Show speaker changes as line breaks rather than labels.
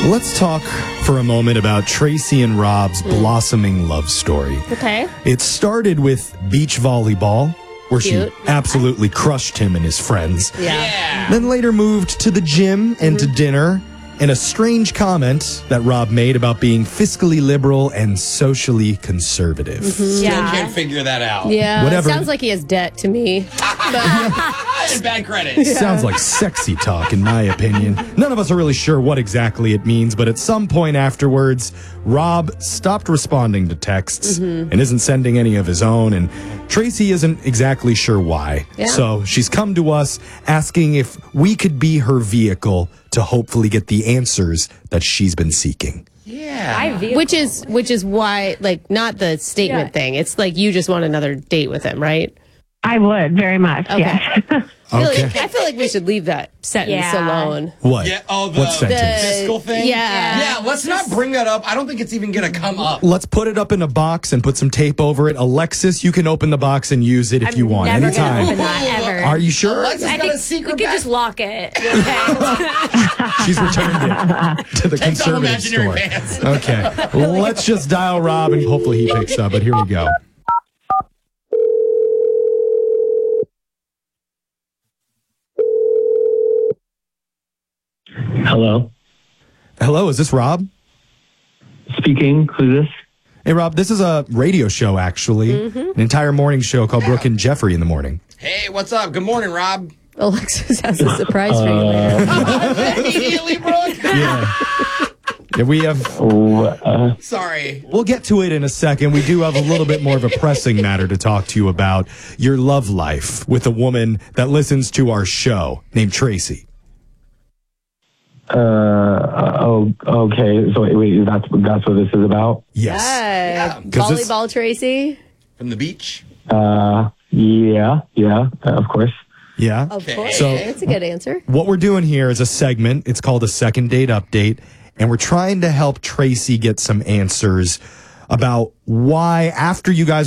Let's talk for a moment about Tracy and Rob's blossoming love story.
Okay.
It started with beach volleyball, where
Cute.
she absolutely crushed him and his friends.
Yeah.
Then later moved to the gym and to dinner, and a strange comment that Rob made about being fiscally liberal and socially conservative.
Still can't figure that out.
Yeah.
Whatever.
It sounds like he has debt to me.
And bad credit.
Sounds like sexy talk, in my opinion. None of us are really sure what exactly it means, but at some point afterwards, Rob stopped responding to texts and isn't sending any of his own, and Tracy isn't exactly sure why.
Yeah.
So she's come to us asking if we could be her vehicle to hopefully get the answers that she's been seeking.
Yeah.
Which is why, like, not the statement thing. It's like you just want another date with him, right?
I would very much.
Okay.
Yes.
Okay.
I feel like we should leave that sentence alone.
What?
Yeah, oh, the-
what sentence?
Fiscal thing?
Yeah.
Yeah, let's not bring that up. I don't think it's even going to come up.
Let's put it up in a box and put some tape over it. Alexis, you can open the box and use it if you want.
Never
Anytime.
gonna open that ever.
Are you sure?
Alexis
I
got
think
a secret
we could
back-
just lock it.
She's returned it to the
Takes all
conservative store.
imaginary pants.
Okay. Let's just dial Rob and hopefully he picks up, but here we go.
Hello.
Hello, is this Rob?
Speaking. Who's this?
Hey, Rob, this is a radio show, actually. An entire morning show called Brooke and Jeffrey in the morning.
Hey, what's up? Good morning, Rob.
Alexis has a surprise for you later.
Immediately, Brooke.
Yeah, we have.
Sorry.
We'll get to it in a second. We do have a little bit more of a pressing matter to talk to you about. Your love life with a woman that listens to our show named Tracy.
Okay. So wait, that's what this is about?
Yes.
Yeah.
'Cause this-
Volleyball, Tracy.
From the beach?
Yeah, of course.
Yeah.
Of course.
So-
That's a good answer.
What we're doing here is a segment. It's called a second date update. And we're trying to help Tracy get some answers about why, after you guys